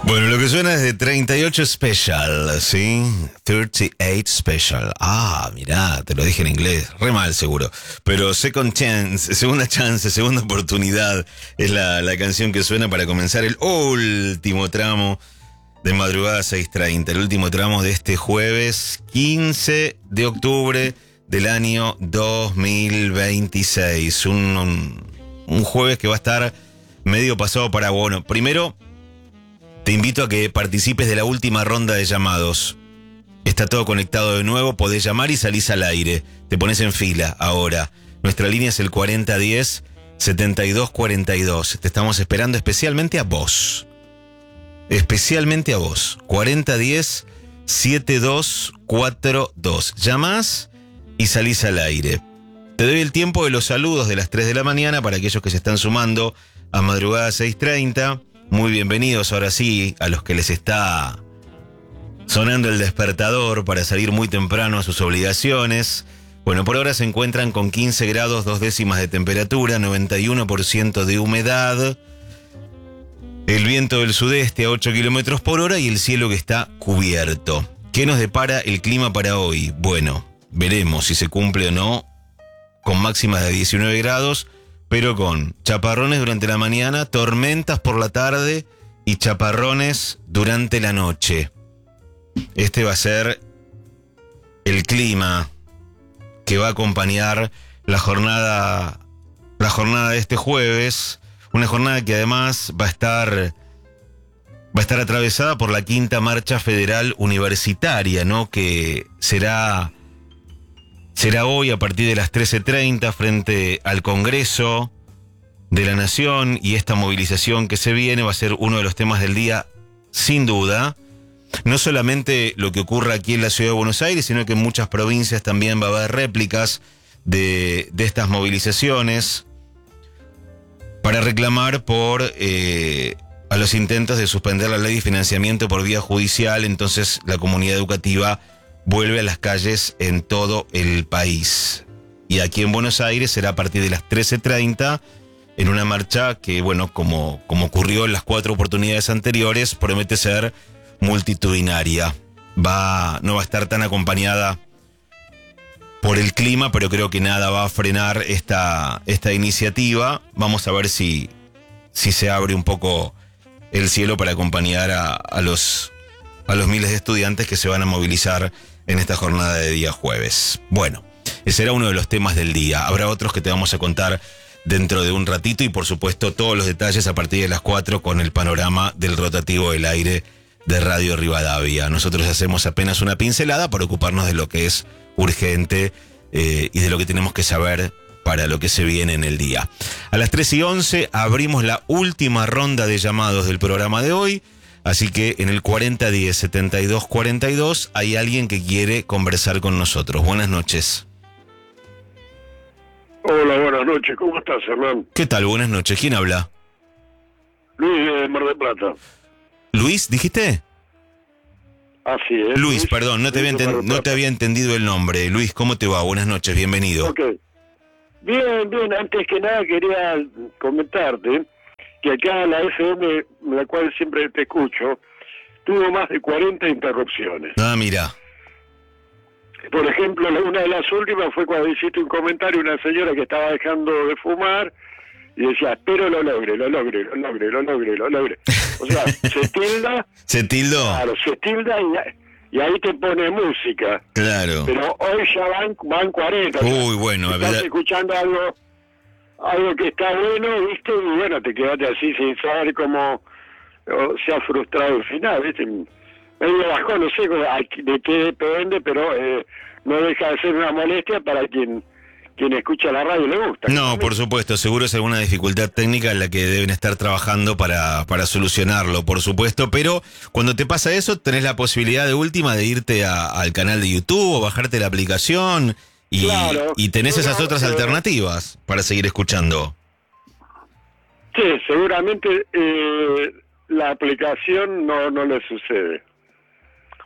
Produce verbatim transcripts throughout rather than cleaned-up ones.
Bueno, lo que suena es de treinta y ocho Special, ¿sí? treinta y ocho Special. Ah, mirá, te lo dije en inglés. Re mal, seguro. Pero Second Chance, segunda chance, segunda oportunidad, es la, la canción que suena para comenzar el último tramo de Madrugada seis treinta. El último tramo de este jueves quince de octubre del año dos mil veintiséis. Un, un, un jueves que va a estar medio pasado para bueno. Primero, te invito a que participes de la última ronda de llamados. Está todo conectado de nuevo, podés llamar y salís al aire. Te pones en fila ahora. Nuestra línea es el cuarenta diez setenta y dos cuarenta y dos. Te estamos esperando especialmente a vos. Especialmente a vos. cuarenta diez setenta y dos cuarenta y dos. Llamás y salís al aire. Te doy el tiempo de los saludos de las tres de la mañana para aquellos que se están sumando a Madrugada seis treinta. Muy bienvenidos ahora sí a los que les está sonando el despertador para salir muy temprano a sus obligaciones. Bueno, por ahora se encuentran con quince grados, dos décimas de temperatura, noventa y uno por ciento de humedad, el viento del sudeste a ocho kilómetros por hora y el cielo que está cubierto. ¿Qué nos depara el clima para hoy? Bueno, veremos si se cumple o no, con máximas de diecinueve grados, pero con chaparrones durante la mañana, tormentas por la tarde y chaparrones durante la noche. Este va a ser el clima que va a acompañar la jornada, la jornada de este jueves, una jornada que además va a estar, va a estar atravesada por la quinta marcha federal universitaria, ¿no? Que será Será hoy a partir de las trece treinta frente al Congreso de la Nación, y esta movilización que se viene va a ser uno de los temas del día, sin duda. No solamente lo que ocurra aquí en la ciudad de Buenos Aires, sino que en muchas provincias también va a haber réplicas de, de estas movilizaciones para reclamar por eh, a los intentos de suspender la ley de financiamiento por vía judicial. Entonces la comunidad educativa vuelve a las calles en todo el país. Y aquí en Buenos Aires será a partir de las trece treinta, en una marcha que, bueno, como, como ocurrió en las cuatro oportunidades anteriores, promete ser multitudinaria. Va, no va a estar tan acompañada por el clima, pero creo que nada va a frenar esta, esta iniciativa. Vamos a ver si, si se abre un poco el cielo para acompañar a, a los, a los miles de estudiantes que se van a movilizar en esta jornada de día jueves. Bueno, ese era uno de los temas del día. Habrá otros que te vamos a contar dentro de un ratito y por supuesto todos los detalles a partir de las cuatro con el panorama del rotativo del aire de Radio Rivadavia. Nosotros hacemos apenas una pincelada para ocuparnos de lo que es urgente eh, y de lo que tenemos que saber para lo que se viene en el día. A las tres y once abrimos la última ronda de llamados del programa de hoy. Así que en el cuarenta diez setenta y dos cuarenta y dos hay alguien que quiere conversar con nosotros. Buenas noches. Hola, buenas noches. ¿Cómo estás, Hernán? ¿Qué tal? Buenas noches. ¿Quién habla? Luis de Mar del Plata. ¿Luis, dijiste? Así es. Luis, Luis perdón, no te, había enten- no te había entendido el nombre. Luis, ¿cómo te va? Buenas noches, bienvenido. Ok. Bien, bien. Antes que nada quería comentarte que acá la F M, la cual siempre te escucho, tuvo más de cuarenta interrupciones. Ah, mira. Por ejemplo, una de las últimas fue cuando hiciste un comentario una señora que estaba dejando de fumar y decía, espero lo logre, lo logre, lo logre, lo logre, lo logre. O sea, se tilda. ¿Se tildó? Claro, se tilda y, y ahí te pone música. Claro. Pero hoy ya van, van cuarenta. Uy, bueno. Estás verdad. escuchando algo algo que está bueno, ¿viste? Y bueno, te quedaste así sin saber cómo o, se ha frustrado el final, ¿viste? Medio bajón, no sé de qué depende, pero eh, no deja de ser una molestia para quien quien escucha la radio le gusta. No, por supuesto, seguro es alguna dificultad técnica en la que deben estar trabajando para, para solucionarlo, por supuesto, pero cuando te pasa eso, tenés la posibilidad de última de irte a, al canal de YouTube o bajarte la aplicación y, claro, y tenés esas otras eh, alternativas para seguir escuchando. Sí, seguramente eh, la aplicación no, no le sucede.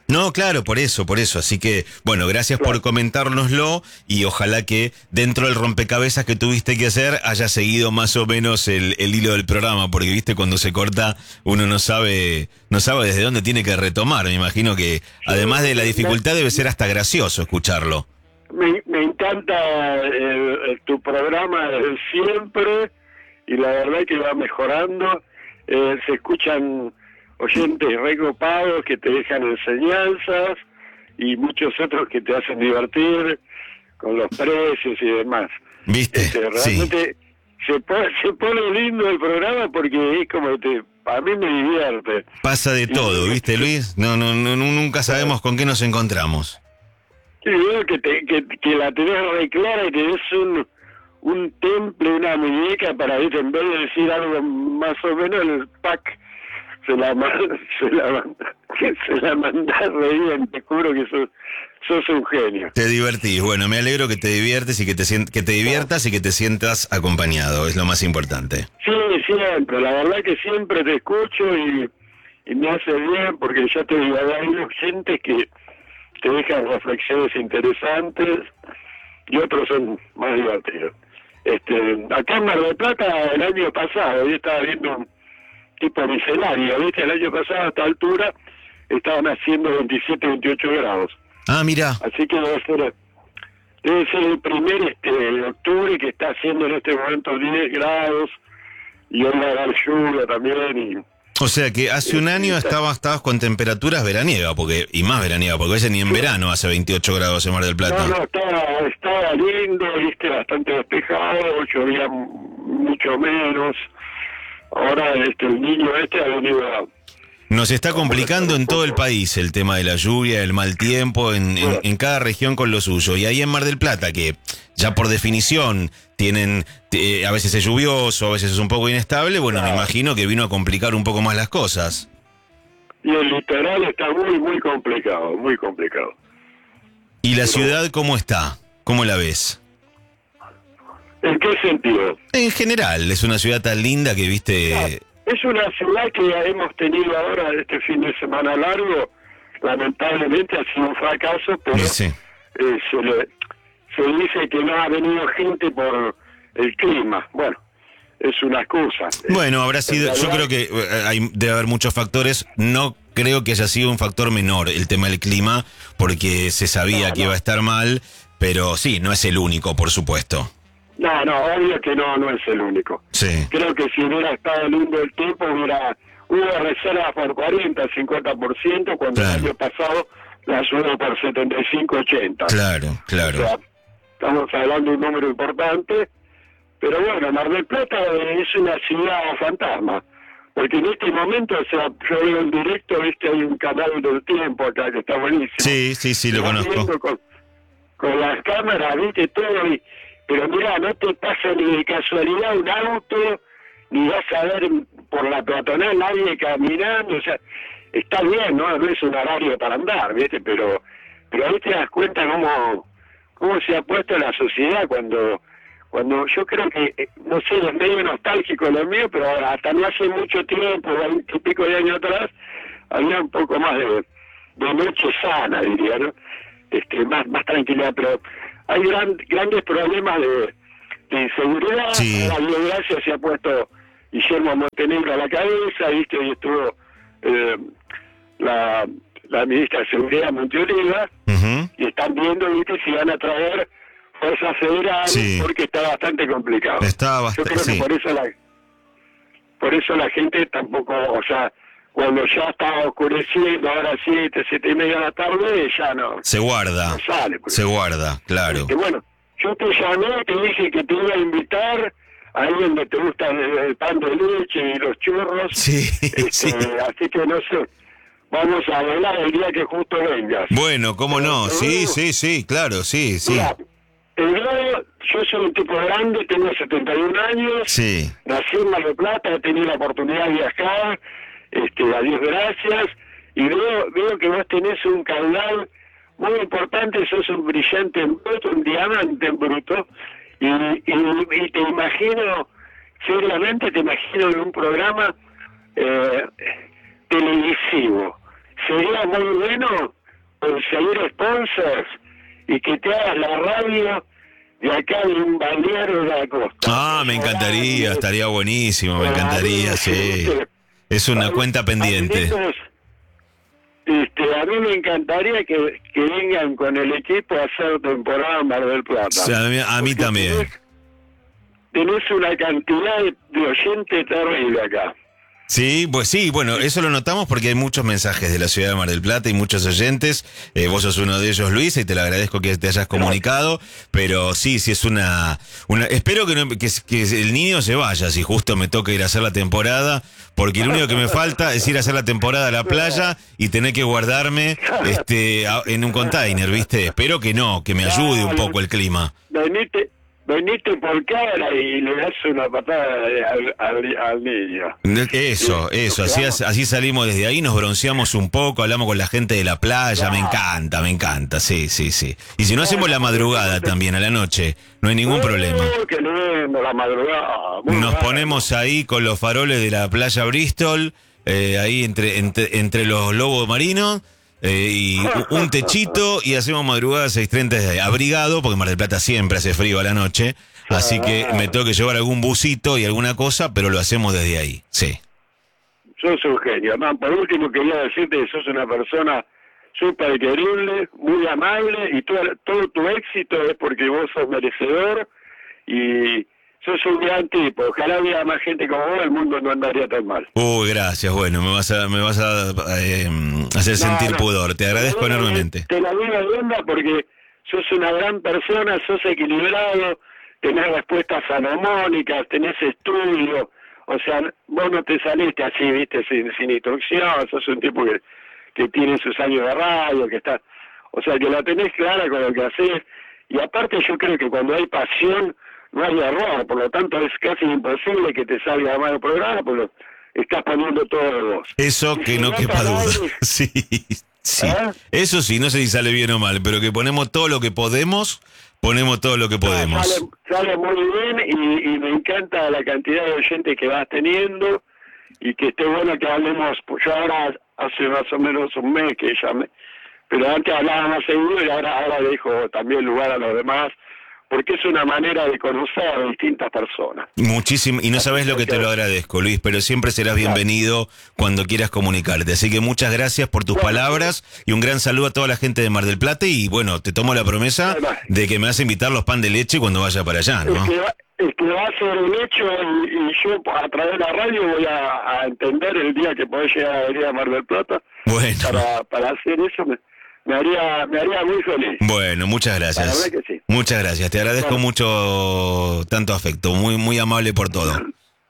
No, claro, por eso, por eso. Así que, bueno, gracias Claro. por comentárnoslo y ojalá que dentro del rompecabezas que tuviste que hacer haya seguido más o menos el, el hilo del programa, porque viste cuando se corta uno no sabe, no sabe desde dónde tiene que retomar. Me imagino que además de la dificultad debe ser hasta gracioso escucharlo. Me, me encanta el- el- tu programa desde siempre y la verdad que va mejorando. Eh, se escuchan oyentes recopados que te dejan enseñanzas y muchos otros que te hacen divertir con los precios y demás. ¿Viste? Este, Sí. realmente se, pone, se pone lindo el programa porque es como te, a mí me divierte. Pasa de Y- todo, ¿viste, Luis? No, no, no, nunca sabemos con qué nos encontramos. Sí, veo que, te, que, que la tenés re clara y tenés un, un temple, una muñeca para, ¿viste? En vez de decir algo más o menos, el pack se la ma- se la manda, que se la mandás re bien, te juro que sos, sos un genio. Te divertís. Bueno, me alegro que te diviertes y que te sien- que te diviertas y que te sientas acompañado. Es lo más importante. Sí, siempre, la verdad que siempre te escucho y, y me hace bien porque ya te digo, hay oyentes que te dejan reflexiones interesantes y otros son más divertidos. Este, acá en Mar del Plata el año pasado, yo estaba viendo un tipo misceláneo, ¿viste? El año pasado a esta altura estaban haciendo veintisiete, veintiocho grados. Ah, mira. Así que debe ser, debe ser el primer este, de octubre que está haciendo en este momento diez grados y hoy va a dar lluvia también y O sea que hace un año estabas, estabas con temperaturas veraniega, porque y más veraniega, porque a veces ni en verano hace veintiocho grados en Mar del Plata. no, no, estaba, estaba lindo, viste, bastante despejado, llovía m- mucho menos. Ahora este el niño este ha venido a... Nos está complicando en todo el país el tema de la lluvia, el mal tiempo, en, en, en cada región con lo suyo. Y ahí en Mar del Plata, que ya por definición tienen, eh, a veces es lluvioso, a veces es un poco inestable, bueno, me imagino que vino a complicar un poco más las cosas. Y el litoral está muy, muy complicado, muy complicado. ¿Y la ciudad cómo está? ¿Cómo la ves? ¿En qué sentido? En general, es una ciudad tan linda que viste... Es una ciudad que hemos tenido ahora este fin de semana largo, lamentablemente ha sido un fracaso, pero Sí, sí. eh, se, le, se dice que no ha venido gente por el clima. Bueno, es una excusa. Bueno, habrá En sido, yo realidad, creo que eh, hay, debe haber muchos factores, no creo que haya sido un factor menor el tema del clima, porque se sabía No, que no. iba a estar mal, pero sí, no es el único, por supuesto. No, no, obvio que no, no es el único. Sí. Creo que si hubiera estado lindo el tiempo, hubiera hubo reservas por cuarenta, cincuenta por ciento, cuando Claro. el año pasado las hubo por setenta y cinco, ochenta. Claro, O claro. sea, estamos hablando de un número importante, pero bueno, Mar del Plata es una ciudad fantasma, porque en este momento, o sea, yo veo en directo, viste, hay un canal del tiempo acá que está buenísimo. Sí, sí, sí, lo Vas conozco. viendo Con, con las cámaras, viste, todo, y, pero mira, no te pasa ni de casualidad un auto, ni vas a ver por la peatonal nadie caminando, o sea, está bien, ¿no? No es un horario para andar, viste, pero, pero ahí te das cuenta cómo, cómo se ha puesto la sociedad cuando... Cuando yo creo que, eh, no sé, es medio nostálgico lo mío, pero hasta no hace mucho tiempo, veinte y pico de años atrás, había un poco más de, de noche sana, diría, ¿no? Este, más, más tranquilidad, pero hay gran, grandes problemas de, de inseguridad. Sí. La Biogracia se ha puesto Guillermo Montenegro a la cabeza, ¿viste? Y estuvo eh, la, la ministra de Seguridad, Monteoliva, Ujú. y están viendo, ¿viste? Si van a traer fuerzas federales, Sí. porque está bastante complicado. Está Yo bastante, creo que sí. por eso la por eso la gente tampoco, o sea, cuando ya está oscureciendo, ahora siete, siete y media de la tarde, ya no, Se guarda, no sale. porque- se guarda, claro. este, bueno, yo te llamé, te dije que te iba a invitar a ahí donde te gusta el, el pan de leche y los churros. Sí, este, sí. Así que no sé, vamos a hablar el día que justo vengas. Bueno, cómo no, Pero, sí, pero, sí, sí, claro, sí, sí. Mira, el globo, yo soy un tipo grande, tengo setenta y un años, Sí, nací en Mar del Plata, he tenido la oportunidad de viajar, este, a Dios gracias, y veo, veo que vos tenés un caudal muy importante, sos un brillante en bruto, un diamante en bruto, y, y, y te imagino, seriamente te imagino en un programa eh, televisivo. Sería muy bueno conseguir sponsors y que te hagas la radio de acá de un balneario de la costa. Ah, me encantaría, estaría buenísimo, me encantaría, sí. Es una cuenta pendiente. Este, a mí me encantaría que, que vengan con el equipo a hacer temporada en Mar del Plata. Sí, a mí, a mí también. Tenés, tenés una cantidad de oyentes terrible acá. Sí, pues sí, bueno, eso lo notamos porque hay muchos mensajes de la ciudad de Mar del Plata y muchos oyentes. Eh, vos sos uno de ellos, Luis, y te lo agradezco que te hayas comunicado. Pero sí, sí es una... una espero que, no, que, que el niño se vaya, si justo me toca ir a hacer la temporada, porque lo único que me falta es ir a hacer la temporada a la playa y tener que guardarme este a, en un container, ¿viste? Espero que no, que me ayude un poco el clima. Venite, venite por cara y le das una patada al, al, al niño. Eso, eso, así, así salimos desde ahí, nos bronceamos un poco, hablamos con la gente de la playa, me encanta, me encanta, sí, sí, sí. Y si no hacemos la madrugada también, a la noche, no hay ningún problema. Que no, la madrugada. Nos ponemos ahí con los faroles de la playa Bristol, eh, ahí entre, entre, entre los lobos marinos, eh, y un techito y hacemos madrugada a seis treinta abrigado, porque Mar del Plata siempre hace frío a la noche. Así que me tengo que llevar algún busito y alguna cosa, pero lo hacemos desde ahí, sí. Sos un genio. No, por último quería decirte que sos una persona súper querible, muy amable, y todo, todo tu éxito es porque vos sos merecedor y sos un gran tipo. Ojalá hubiera más gente como vos, el mundo no andaría tan mal. Uy, gracias, bueno, me vas a, me vas a eh, hacer sentir no, no, pudor, te agradezco te enormemente. Te la digo de onda porque sos una gran persona, sos equilibrado, tenés respuestas salomónicas, tenés estudio, o sea, vos no te saliste así, viste, sin, sin instrucción, sos un tipo que, que tiene sus años de radio, que está, o sea, que la tenés clara con lo que haces, y aparte yo creo que cuando hay pasión no hay error, por lo tanto es casi imposible que te salga mal el programa, porque estás poniendo todo de vos. Eso y que si no quepa duda, sí, sí, ¿eh? Eso sí, no sé si sale bien o mal, pero que ponemos todo lo que podemos... Ponemos todo lo que podemos. Sale, sale muy bien y, y me encanta la cantidad de oyentes que vas teniendo y que esté bueno que hablemos. Pues yo ahora hace más o menos un mes que llamé, pero antes hablaba más seguido y ahora, ahora dejo también lugar a los demás, porque es una manera de conocer a distintas personas. Muchísimo, y no sabes lo que te lo agradezco, Luis, pero siempre serás bienvenido cuando quieras comunicarte. Así que muchas gracias por tus bueno, palabras y un gran saludo a toda la gente de Mar del Plata y bueno, te tomo la promesa de que me vas a invitar los pan de leche cuando vaya para allá, ¿no? Es que va, es que va a ser un hecho y, y yo a través de la radio voy a, a entender el día que podés llegar a venir a Mar del Plata. Bueno. Para, para hacer eso me... Me haría, me haría muy feliz. Bueno, muchas gracias. La verdad que sí. Muchas gracias. Te agradezco claro. mucho tanto afecto. Muy muy amable por todo.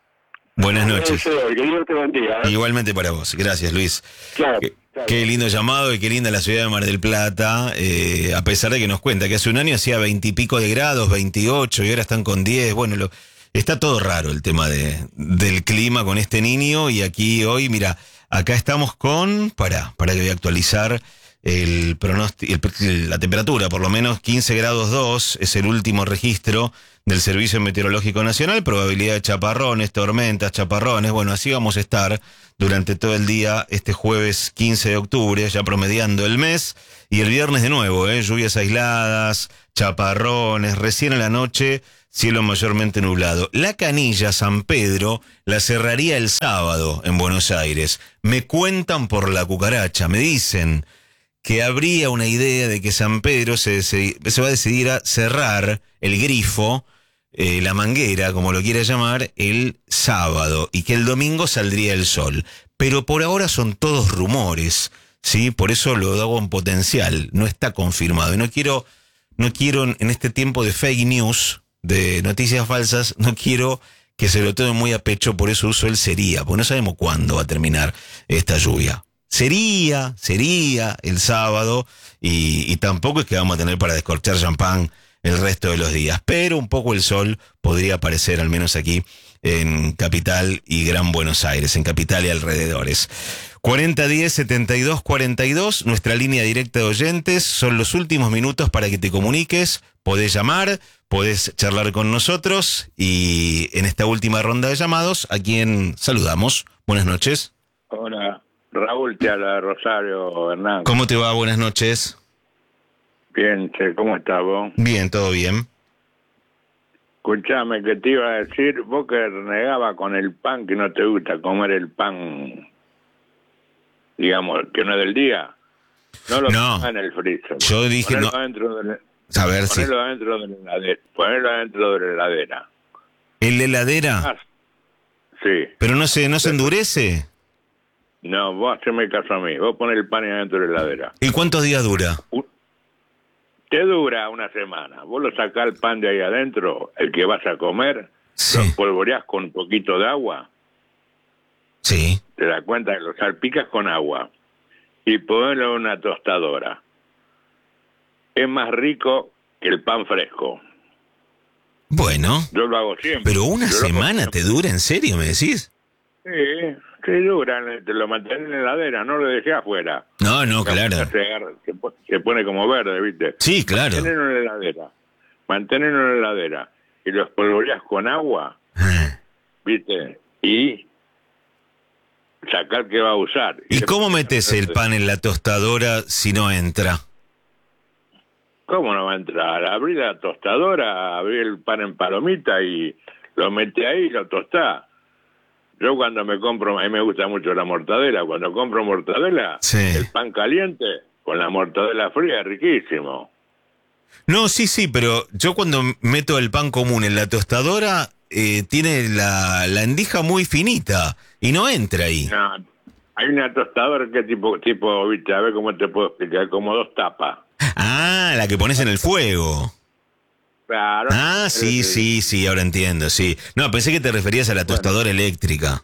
Buenas noches. Que Dios te bendiga, ¿eh? Igualmente para vos. Gracias, Luis. Claro, qué, claro. qué lindo llamado y qué linda la ciudad de Mar del Plata. Eh, a pesar de que nos cuenta que hace un año hacía veintipico de grados, veintiocho, y ahora están con diez. Bueno, lo, está todo raro el tema de, del clima con este niño. Y aquí hoy, mira, acá estamos con... Para, para que voy a actualizar... El pronóstico, el, la temperatura, por lo menos quince grados dos, es el último registro del Servicio Meteorológico Nacional, probabilidad de chaparrones, tormentas, chaparrones, bueno, así vamos a estar durante todo el día, este jueves quince de octubre, ya promediando el mes, y el viernes de nuevo, ¿eh? Lluvias aisladas, chaparrones, recién a la noche, cielo mayormente nublado. La Canilla San Pedro la cerraría el sábado en Buenos Aires. Me cuentan por la cucaracha, me dicen... que habría una idea de que San Pedro se, se, se va a decidir a cerrar el grifo, eh, la manguera, como lo quiera llamar, el sábado, y que el domingo saldría el sol. Pero por ahora son todos rumores, ¿sí? Por eso lo hago en potencial, no está confirmado. Y no quiero, no quiero en este tiempo de fake news, de noticias falsas, no quiero que se lo tomen muy a pecho, por eso uso el sería, porque no sabemos cuándo va a terminar esta lluvia. Sería, sería el sábado y, y tampoco es que vamos a tener para descorchar champán el resto de los días, pero un poco el sol podría aparecer al menos aquí en Capital y Gran Buenos Aires, en Capital y alrededores. cuarenta diez setenta y dos cuarenta y dos, nuestra línea directa de oyentes, son los últimos minutos para que te comuniques, podés llamar, podés charlar con nosotros y en esta última ronda de llamados, ¿a quién saludamos? Buenas noches. Hola. Raúl, te habla de Rosario, Hernán. ¿Cómo te va? Buenas noches. Bien, che, ¿cómo estás vos? Bien, todo bien. Escuchame, que te iba a decir, vos que renegabas con el pan, que no te gusta comer el pan, digamos, que no es del día. No lo No. pongas en el freezer. Yo dije Ponelo no. Adentro de la, A ver si. ponelo adentro de la heladera. Ponelo adentro de la heladera. ¿En la heladera? Ah, sí. ¿Pero no se, no se endurece? No, vos haceme caso a mí. Vos pones el pan adentro de la heladera. ¿Y cuántos días dura? Te dura una semana. Vos lo sacás el pan de ahí adentro, el que vas a comer, Sí. lo espolvoreás con un poquito de agua. Sí. Te das cuenta que lo salpicas con agua y ponelo en una tostadora. Es más rico que el pan fresco. Bueno. Yo lo hago siempre. ¿Pero una Yo lo hago semana siempre. te dura? ¿En serio me decís? Sí, sí dura. Te lo mantén en la heladera, no lo dejé afuera. No, no, claro. Se, agarra- se po- se pone como verde, ¿viste? Sí, claro. Manténelo en la heladera. Manténelo en la heladera. Y lo espolvoreás con agua, Ah. ¿viste? Y sacar que va a usar. ¿Y le cómo pones metes en el pan en la tostadora si no entra? ¿Cómo no va a entrar? Abrí la tostadora, abrí el pan en palomita y lo metí ahí y lo tostá. Yo cuando me compro, a mí me gusta mucho la mortadela, cuando compro mortadela, Sí. el pan caliente con la mortadela fría es riquísimo. No, sí, sí, pero yo cuando meto el pan común en la tostadora, eh, tiene la, la endija muy finita y no entra ahí. No, hay una tostadora que tipo, tipo, viste, a ver cómo te puedo explicar, como dos tapas. Ah, la que pones en el fuego. Claro. Ah, sí, Eh, sí, sí, ahora entiendo, sí. No, pensé que te referías a la tostadora eléctrica.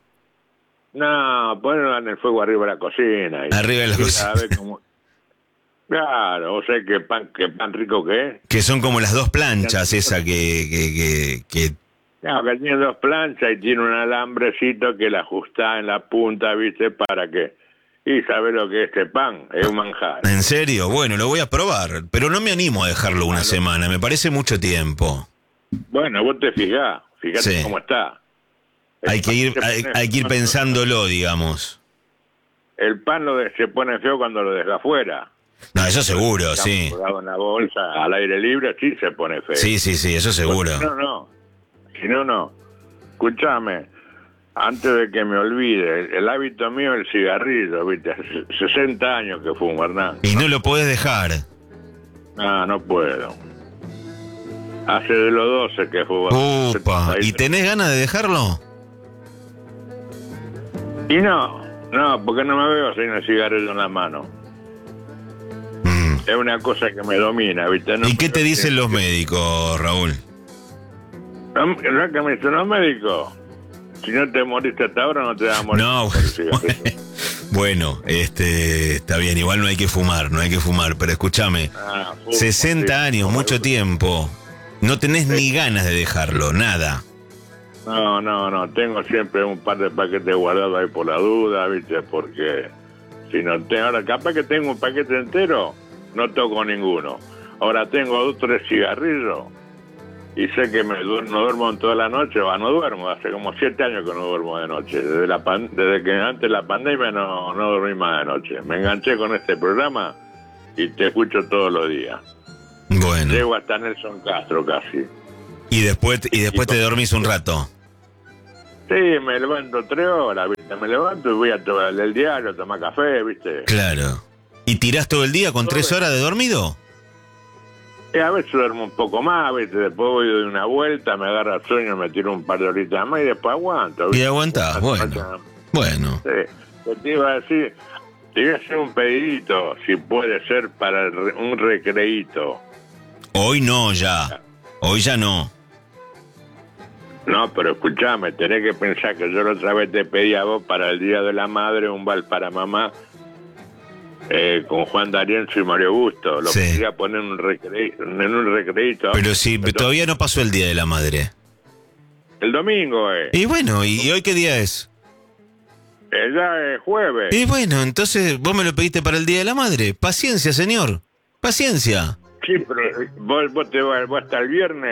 No, ponelo en el fuego arriba de la cocina. Y, Arriba de la y cocina. a ver cómo- Claro, o sea, qué pan, qué pan rico que es. Que son como las dos planchas, esa que... que, que, que- Claro, que tiene dos planchas y tiene un alambrecito que la ajusta en la punta, ¿viste? Para que... Y sabe lo que es este pan, es un manjar. ¿En serio? Bueno, lo voy a probar, pero no me animo a dejarlo una semana, me parece mucho tiempo. Bueno, vos te fijás, fíjate Sí. cómo está. El Hay que pan ir, se hay, pone- hay que ir pensándolo, digamos. El pan lo de- se pone feo cuando lo deja afuera. No, eso seguro, sí. Colgado en la bolsa, al aire libre, sí se pone feo. Sí, sí, sí, eso seguro. No, no. Si no, no. Escúchame, antes de que me olvide, el, el hábito mío es el cigarrillo, ¿viste? Hace sesenta años que fumo, Hernán. Y no lo podés dejar. No, no puedo. Hace de los doce que fumo. Upa, ¿y tenés ganas de dejarlo? Y no, no, porque no me veo sin el cigarrillo en la mano. Mm. Es una cosa que me domina, ¿viste? No ¿Y qué me- te dicen los médicos, Raúl? No, no, que me dicen los médicos. Si no te moriste hasta ahora, no te vas a morir. No, por el cigarrillo. bueno, este, está bien, igual no hay que fumar, no hay que fumar, pero escúchame, Ah, fumo, sesenta sí, años, fumo. mucho tiempo, no tenés ni ganas de dejarlo, nada. No, no, no. Tengo siempre un par de paquetes guardados ahí por la duda, ¿viste? Porque si no tengo... Ahora, capaz que tengo un paquete entero, no toco ninguno. Ahora tengo dos, tres cigarrillos y sé que me duer- no duermo en toda la noche, o no duermo. Hace como siete años que no duermo de noche. Desde la pan- desde que antes de la pandemia no, no dormí más de noche. Me enganché con este programa y te escucho todos los días. Bueno, Llego hasta Nelson Castro casi. y después, y después te dormís un rato. Sí, me levanto tres horas, ¿viste? Me levanto y voy a tomar el diario, a tomar café, ¿viste? Claro. ¿Y tirás todo el día con tres horas de dormido? Y a veces duermo un poco más, ¿viste? Después voy de una vuelta, me agarra el sueño, me tiro un par de horitas más y después aguanto, Y ¿viste? aguantás, bueno. Bueno. Sí. Yo te iba a decir, te iba a hacer un pedidito, si puede ser para el re- un recreíto. Hoy no, ya. Hoy ya no. No, pero escúchame, tenés que pensar que yo la otra vez te pedí a vos para el Día de la Madre un bal para mamá eh, con Juan D'Arienzo y Mario Busto. Lo Sí. quería poner en un, recre... en un recreíto. Pero si todavía no pasó el Día de la Madre. El domingo, eh. Y bueno, ¿y hoy qué día es? Eh, ya es jueves. Y bueno, entonces vos me lo pediste para el Día de la Madre. Paciencia, señor. Paciencia. Sí, pero eh, vos, vos te vas, vos hasta el viernes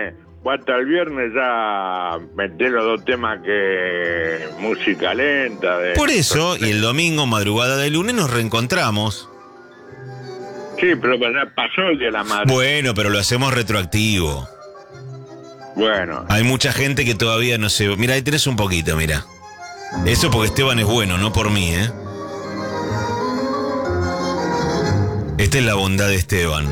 Pues hasta el viernes ya meté los dos temas que... música lenta. De... Por eso, y el domingo, madrugada de lunes, nos reencontramos. Sí, pero ya pasó el Día de la Madre. Bueno, pero lo hacemos retroactivo. Bueno. Hay mucha gente que todavía no se... Mira, ahí tenés un poquito, mira. Eso porque Esteban es bueno, no por mí, ¿eh? Esta es la bondad de Esteban.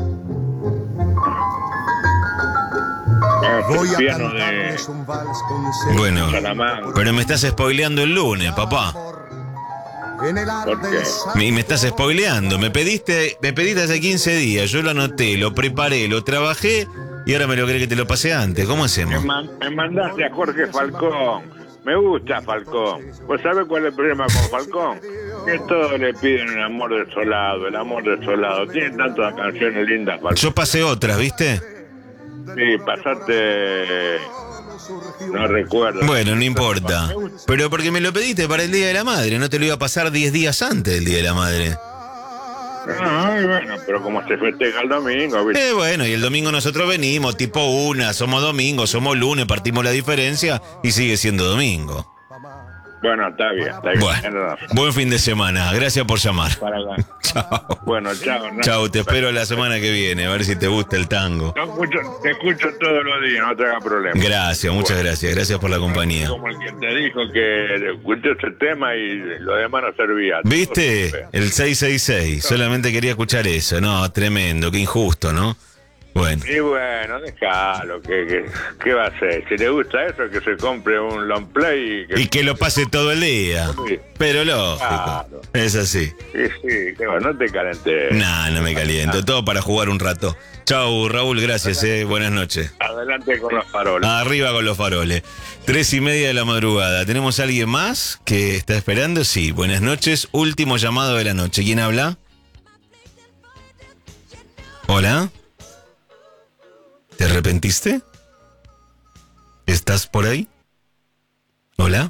Voy a cantarles un vals con... Bueno, pero me estás spoileando el lunes, papá. ¿Por qué? Y me estás spoileando. Me pediste, me pediste hace quince días. Yo lo anoté, lo preparé, lo trabajé y ahora me lo crees que te lo pasé antes. ¿Cómo hacemos? Me, man, me mandaste a Jorge Falcón. Me gusta Falcón. ¿Vos sabés cuál es el problema con Falcón? Que todos le piden el amor desolado, el amor desolado. Tiene tantas canciones lindas, Falcón. Yo pasé otras, ¿viste? Sí, pasaste... No recuerdo. Bueno, no importa. Pero porque me lo pediste para el Día de la Madre. No te lo iba a pasar diez días antes del Día de la Madre. Ay, bueno, pero como se festeja el domingo, ¿viste? Eh, bueno, y el domingo nosotros venimos, tipo una, somos domingo, somos lunes, partimos la diferencia y sigue siendo domingo. Bueno, está bien, está bien. Bueno, buen fin de semana, gracias por llamar. Para la... Chao. Bueno, chao. No. Chao, te espero la semana que viene, a ver si te gusta el tango. No escucho, te escucho todos los días, no te hagas problema. Gracias, muchas bueno. gracias, gracias por la compañía. Como el que te dijo que escuché ese tema y lo demás no servía. ¿Viste? El seis seis seis, solamente quería escuchar eso. No, tremendo, qué injusto, ¿no? Bueno. Y bueno, déjalo, que, que, ¿qué va a hacer? Si le gusta eso, que se compre un long play. Y que, y que lo pase todo el día. Sí. Pero lógico, claro. Es así. Sí, sí, que bueno, no te calentes. Nah, no me caliento, ah. todo para jugar un rato. Chau, Raúl, gracias, eh, buenas noches. Adelante con los faroles. Arriba con los faroles. Tres y media de la madrugada. ¿Tenemos a alguien más que está esperando? Sí, buenas noches. Último llamado de la noche. ¿Quién habla? ¿Hola? ¿Te arrepentiste? ¿Estás por ahí? ¿Hola?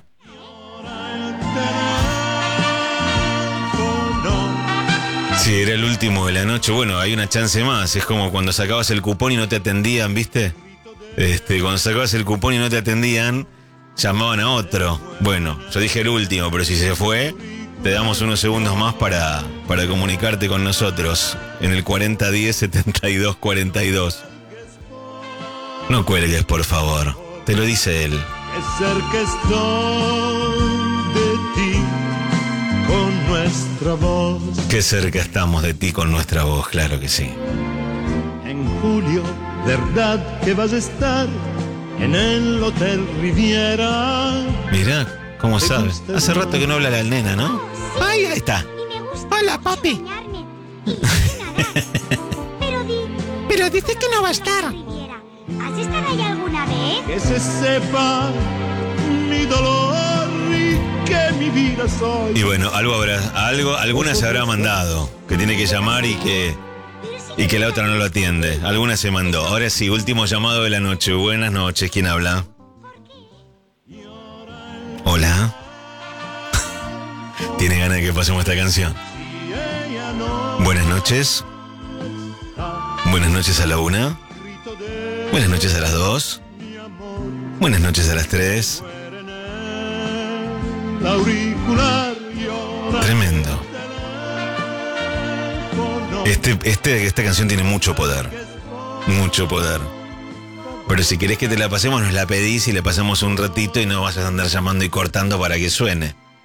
Sí, era el último de la noche. Bueno, hay una chance más. Es como cuando sacabas el cupón y no te atendían, ¿viste? Este, cuando sacabas el cupón y no te atendían, llamaban a otro. Bueno, yo dije el último, pero si se fue, te damos unos segundos más para, para comunicarte con nosotros en el cuarenta diez setenta y dos cuarenta y dos. No cuelgues, por favor. Te lo dice él. Qué cerca estoy de ti con nuestra voz. Qué cerca estamos de ti con nuestra voz, claro que sí. En julio, ¿verdad que vas a estar en el Hotel Riviera? Mirá, ¿cómo sabes? Hace rato que no habla la nena, ¿no? Ay, ahí está. Hola, papi. Pero di... Pero dice que no va a estar. ¿Has estado ahí alguna vez? Que se sepa mi dolor y que mi vida soy. Y bueno, algo habrá, algo, alguna se habrá mandado, que tiene que llamar y que y que la otra no lo atiende. Alguna se mandó. Ahora sí, último llamado de la noche. Buenas noches, ¿quién habla? Hola. ¿Tiene ganas de que pasemos esta canción? Buenas noches. Buenas noches a la una. Buenas noches a las dos. Buenas noches a las tres. Tremendo. Este, este, esta canción tiene mucho poder. Mucho poder. Pero si querés que te la pasemos, nos la pedís y le pasamos un ratito y no vas a andar llamando y cortando para que suene.